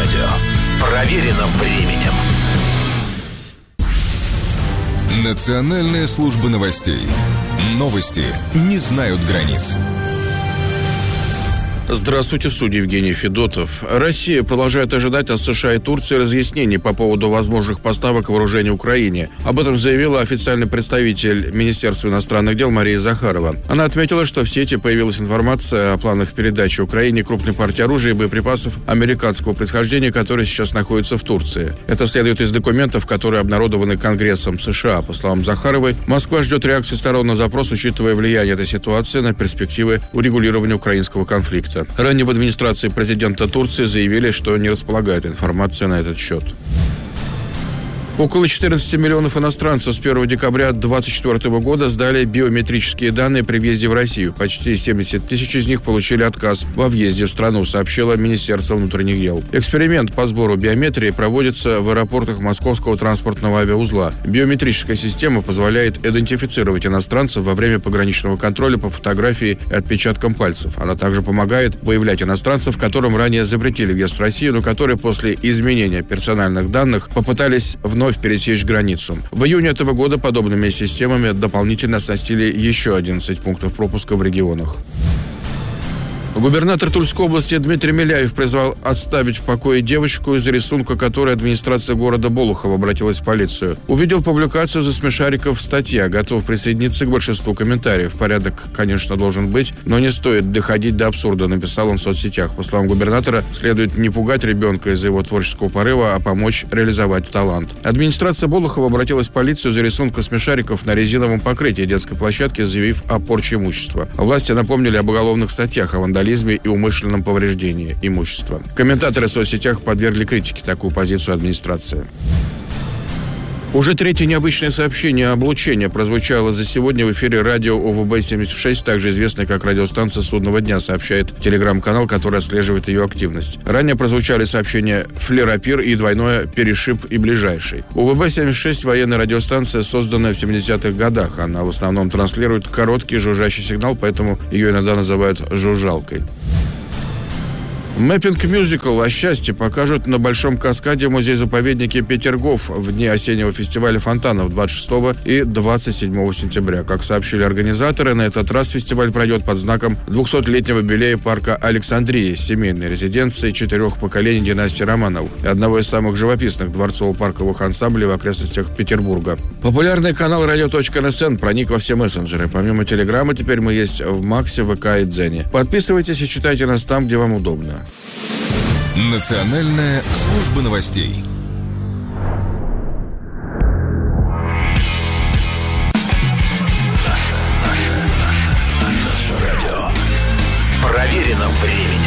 радио. Проверено временем. Национальная служба новостей. Новости не знают границ. Здравствуйте, в студии Евгений Федотов. Россия продолжает ожидать от США и Турции разъяснений по поводу возможных поставок вооружений Украине. Об этом заявила официальный представитель Министерства иностранных дел Мария Захарова. Она отметила, что в сети появилась информация о планах передачи Украине крупной партии оружия и боеприпасов американского происхождения, которые сейчас находятся в Турции. Это следует из документов, которые обнародованы Конгрессом США. По словам Захаровой, Москва ждет реакции сторон на запрос, учитывая влияние этой ситуации на перспективы урегулирования украинского конфликта. Ранее в администрации президента Турции заявили, что не располагают информацией на этот счет. Около 14 миллионов иностранцев с 1 декабря 2024 года сдали биометрические данные при въезде в Россию. Почти 70 тысяч из них получили отказ во въезде в страну, сообщило Министерство внутренних дел. Эксперимент по сбору биометрии проводится в аэропортах Московского транспортного авиаузла. Биометрическая система позволяет идентифицировать иностранцев во время пограничного контроля по фотографии и отпечаткам пальцев. Она также помогает выявлять иностранцев, которым ранее запретили въезд в Россию, но которые после изменения персональных данных попытались вновь пересечь границу. В июне этого года подобными системами дополнительно оснастили еще 11 пунктов пропуска в регионах. Губернатор Тульской области Дмитрий Миляев призвал оставить в покое девочку, из-за рисунка которой администрация города Болухова обратилась в полицию. Увидел публикацию за смешариков статья, готов присоединиться к большинству комментариев. Порядок, конечно, должен быть, но не стоит доходить до абсурда, написал он в соцсетях. По словам губернатора, следует не пугать ребенка из-за его творческого порыва, а помочь реализовать талант. Администрация Болухова обратилась в полицию за рисунка смешариков на резиновом покрытии детской площадки, заявив о порче имущества. Власти напомнили об уголовных статьях о вандализме и умышленном повреждении имущества. Комментаторы в соцсетях подвергли критике такую позицию администрации. Уже третье необычное сообщение о облучении прозвучало за сегодня в эфире радио ОВБ-76, также известной как радиостанция «Судного дня», сообщает телеграм-канал, который отслеживает ее активность. Ранее прозвучали сообщения «Флерапир» и двойное «Перешип» и «Ближайший». ОВБ-76 – военная радиостанция, созданная в 70-х годах. Она в основном транслирует короткий жужжащий сигнал, поэтому ее иногда называют «жужжалкой». Мэппинг-мюзикл о счастье покажут на Большом каскаде в музее-заповеднике Петергоф в дни осеннего фестиваля фонтанов 26 и 27 сентября. Как сообщили организаторы, на этот раз фестиваль пройдет под знаком 200-летнего юбилея парка Александрия, семейной резиденции 4 поколений династии Романовых и одного из самых живописных дворцово-парковых ансамблей в окрестностях Петербурга. Популярный канал radio.nsn проник во все мессенджеры. Помимо Телеграма, теперь мы есть в Максе, ВК и Дзене. Подписывайтесь и читайте нас там, где вам удобно. Национальная служба новостей. Наше радио. Проверено временем.